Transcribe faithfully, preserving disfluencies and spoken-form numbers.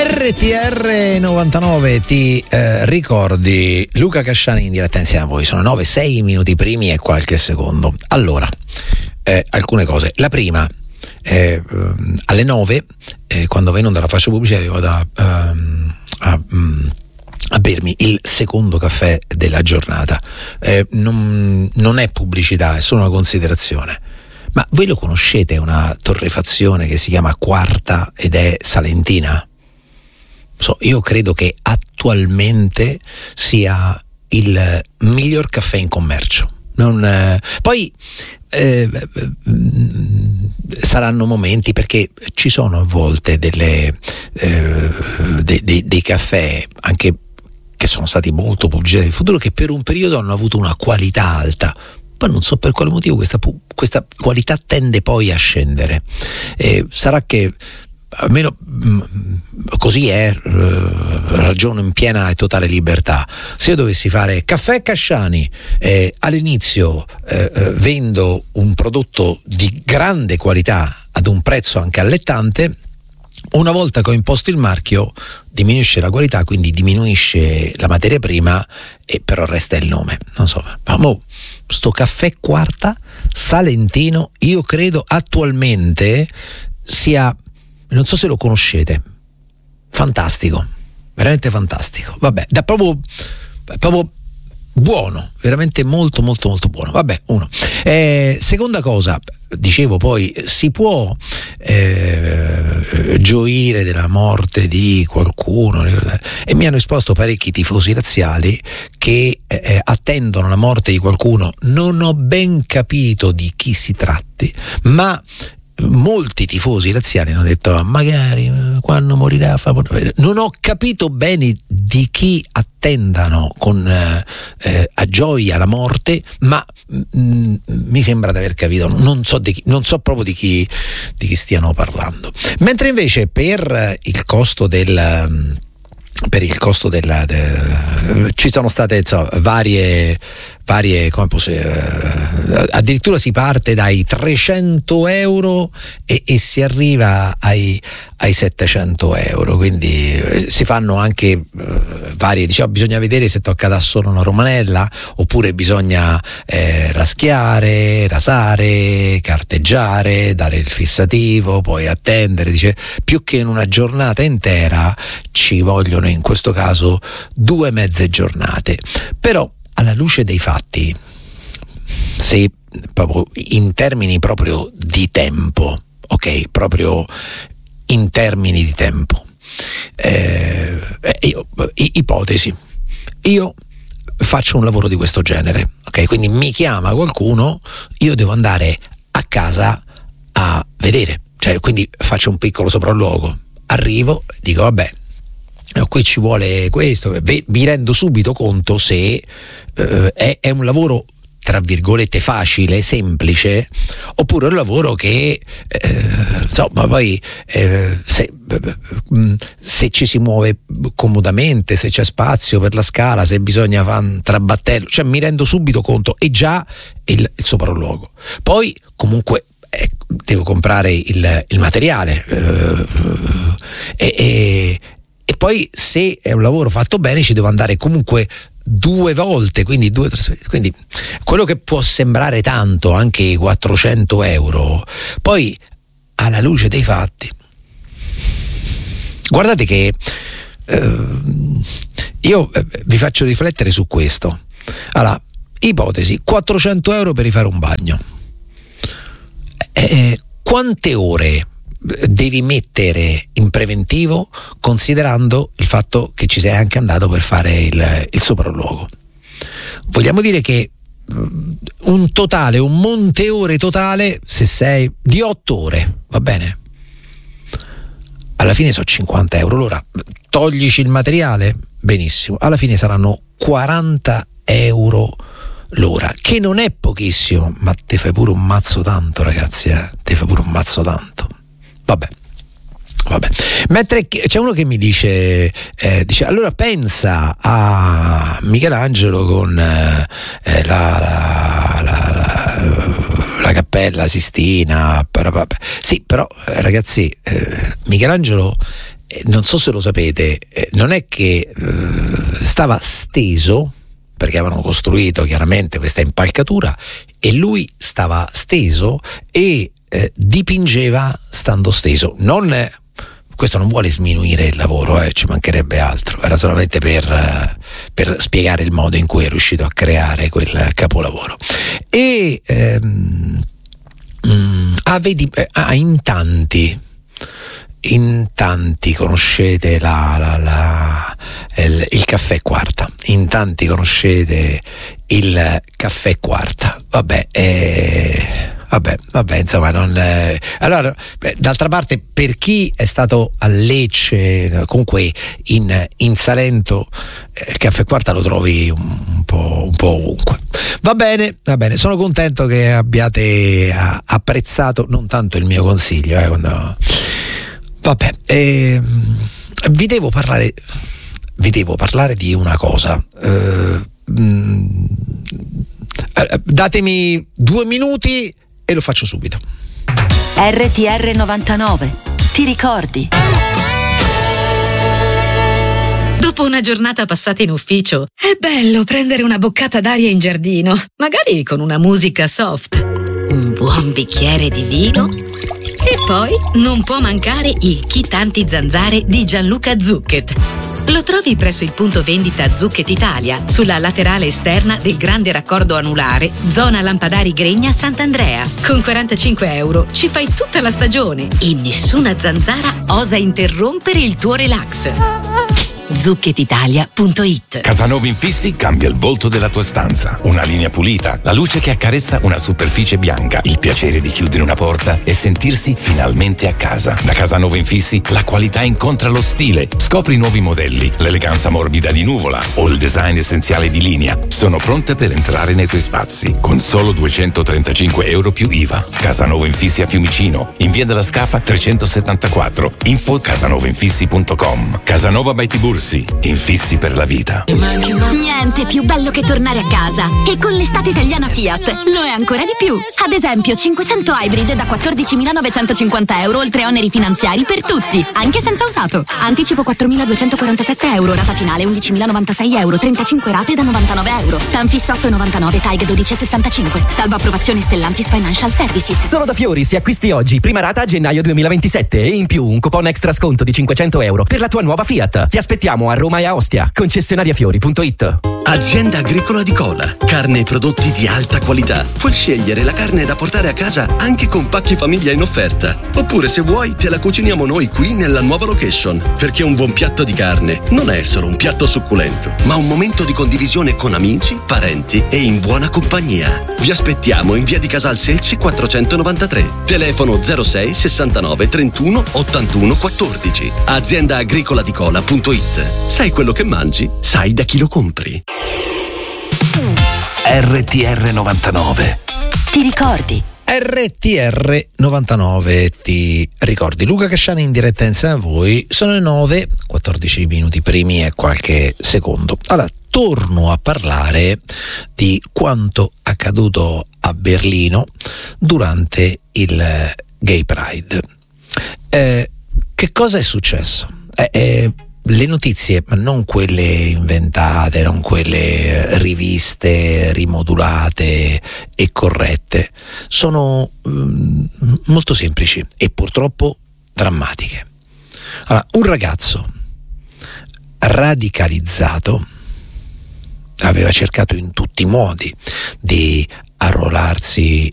R T R novantanove ti eh, ricordi Luca Casciani in diretta insieme a voi. Sono nove, sei minuti primi e qualche secondo. Allora, eh, alcune cose. La prima, eh, alle nove, eh, quando vengo dalla fascia pubblicità, io vado a, um, a, um, a bermi il secondo caffè della giornata. Eh, non, non è pubblicità, è solo una considerazione. Ma voi lo conoscete una torrefazione che si chiama Quarta ed è salentina? So, io credo che attualmente sia il miglior caffè in commercio. Non, eh, poi eh, saranno momenti, perché ci sono a volte delle, eh, de, de, dei caffè anche che sono stati molto pubblicitati in futuro, che per un periodo hanno avuto una qualità alta. Poi non so per quale motivo questa, questa qualità tende poi a scendere. Eh, sarà che almeno mh, così è, eh, ragiono in piena e totale libertà. Se io dovessi fare caffè Casciani, eh, all'inizio eh, eh, vendo un prodotto di grande qualità ad un prezzo anche allettante, una volta che ho imposto il marchio diminuisce la qualità, quindi diminuisce la materia prima, e però resta il nome. Non so, ma mo, sto caffè Quarta salentino, io credo attualmente sia, non so se lo conoscete, fantastico, veramente fantastico. Vabbè, da proprio, proprio buono, veramente molto molto molto buono. Vabbè, uno. Eh, seconda cosa, dicevo, poi si può eh, gioire della morte di qualcuno, e mi hanno risposto parecchi tifosi laziali che eh, attendono la morte di qualcuno. Non ho ben capito di chi si tratti, ma molti tifosi laziali hanno detto magari quando morirà fa... Non ho capito bene di chi attendano con eh, a gioia la morte, ma mh, mi sembra di aver capito. Non so, di chi, non so proprio di chi, di chi stiano parlando. Mentre invece per il costo del per il costo della de, ci sono state, insomma, varie varie come posso, eh, addirittura si parte dai trecento euro e, e si arriva ai, ai settecento euro, quindi eh, si fanno anche eh, varie, diciamo, bisogna vedere se tocca da solo una romanella oppure bisogna eh, raschiare, rasare, carteggiare, dare il fissativo, poi attendere. Dice, più che in una giornata intera ci vogliono in questo caso due mezze giornate. Però alla luce dei fatti, se proprio in termini proprio di tempo, ok, proprio in termini di tempo, eh, io, ipotesi, io faccio un lavoro di questo genere, ok, quindi mi chiama qualcuno, io devo andare a casa a vedere, cioè quindi faccio un piccolo sopralluogo, arrivo, dico vabbè, qui ci vuole questo, mi rendo subito conto se eh, è, è un lavoro tra virgolette facile, semplice, oppure un lavoro che eh, insomma poi eh, se, se ci si muove comodamente, se c'è spazio per la scala, se bisogna fare un trabattello, cioè mi rendo subito conto, e già il, il sopralluogo. Poi comunque eh, devo comprare il, il materiale eh, e, e E poi se è un lavoro fatto bene ci devo andare comunque due volte, quindi due quindi quello che può sembrare tanto, anche quattrocento euro, poi alla luce dei fatti, guardate che eh, io vi faccio riflettere su questo. Allora, ipotesi, quattrocento euro per rifare un bagno, eh, quante ore devi mettere in preventivo, considerando il fatto che ci sei anche andato per fare il, il sopralluogo? Vogliamo dire che un totale, un monte ore totale, se sei di otto ore, va bene? Alla fine sono cinquanta euro l'ora. Toglici il materiale, benissimo, alla fine saranno quaranta euro l'ora, che non è pochissimo, ma te fai pure un mazzo tanto, ragazzi, eh? Te fai pure un mazzo tanto. Vabbè, vabbè. Mentre c'è uno che mi dice, eh, dice allora pensa a Michelangelo con eh, la, la, la, la Cappella Sistina. Sì, però ragazzi, eh, Michelangelo non so se lo sapete, eh, non è che eh, stava steso, perché avevano costruito chiaramente questa impalcatura, e lui stava steso e eh, dipingeva stando steso. Non, eh, questo non vuole sminuire il lavoro, eh, ci mancherebbe altro, era solamente per, eh, per spiegare il modo in cui è riuscito a creare quel capolavoro. E ehm, mm, ah, vedi, eh, ah, in tanti in tanti conoscete la, la, la, il, il caffè Quarta, in tanti conoscete il caffè Quarta, vabbè, eh, vabbè, vabbè, insomma, non, eh, allora, beh, d'altra parte, per chi è stato a Lecce, comunque in, in Salento, eh, il caffè Quarta lo trovi un, un po', un po' ovunque. Va bene, va bene, sono contento che abbiate apprezzato non tanto il mio consiglio, eh, quando vabbè, eh, vi devo parlare vi devo parlare di una cosa. Eh, mh, datemi due minuti e lo faccio subito. R T R novantanove, ti ricordi? Dopo una giornata passata in ufficio, è bello prendere una boccata d'aria in giardino, magari con una musica soft, un buon bicchiere di vino. E poi non può mancare il kit anti-zanzare di Gianluca Zucchet. Lo trovi presso il punto vendita Zucchet Italia, sulla laterale esterna del grande raccordo anulare, zona Lampadari Gregna Sant'Andrea. Con quarantacinque euro ci fai tutta la stagione e nessuna zanzara osa interrompere il tuo relax. zucchet italia punto it. Casanova Infissi cambia il volto della tua stanza. Una linea pulita, la luce che accarezza una superficie bianca, il piacere di chiudere una porta e sentirsi finalmente a casa. Da Casanova Infissi la qualità incontra lo stile. Scopri nuovi modelli, l'eleganza morbida di Nuvola o il design essenziale di Linea. Sono pronte per entrare nei tuoi spazi con solo duecentotrentacinque euro più I V A. Casanova Infissi a Fiumicino, in via della Scafa trecentosettantaquattro. Info casanova infissi punto com. Casanova by Tibursi. Infissi per la vita. Niente più bello che tornare a casa. E con l'estate italiana Fiat lo è ancora di più. Ad esempio cinquecento Hybrid da quattordicimilanovecentocinquanta euro, oltre oneri finanziari per tutti, anche senza usato. Anticipo quattromiladuecentoquarantasette euro, rata finale undicimilanovantasei euro, trentacinque rate da novantanove euro. Tanfisso otto virgola novantanove, T A G dodici virgola sessantacinque. Salvo approvazione Stellantis Financial Services. Solo da Fiori, se acquisti oggi, prima rata a gennaio duemilaventisette e in più un coupon extra sconto di cinquecento euro per la tua nuova Fiat. Ti aspettiamo a Roma e a Ostia. Concessionariafiori punto it. Azienda Agricola di Cola. Carne e prodotti di alta qualità. Puoi scegliere la carne da portare a casa anche con pacchi famiglia in offerta. Oppure, se vuoi, te la cuciniamo noi qui nella nuova location. Perché un buon piatto di carne non è solo un piatto succulento, ma un momento di condivisione con amici, parenti e in buona compagnia. Vi aspettiamo in via di Casal Selci quattrocentonovantatré. Telefono zero sei sessantanove trentuno ottantuno quattordici. Azienda Agricola di Cola punto it. Sai quello che mangi? Sai da chi lo compri. R T R novantanove. Ti ricordi? R T R novantanove, ti ricordi? Luca Casciani in diretta insieme a voi. Sono le nove, quattordici minuti primi e qualche secondo. Allora, torno a parlare di quanto accaduto a Berlino durante il Gay Pride. Eh, che cosa è successo? Eh, eh, le notizie, ma non quelle inventate, non quelle riviste, rimodulate e corrette, sono mm, molto semplici e purtroppo drammatiche. Allora, un ragazzo radicalizzato aveva cercato in tutti i modi di arruolarsi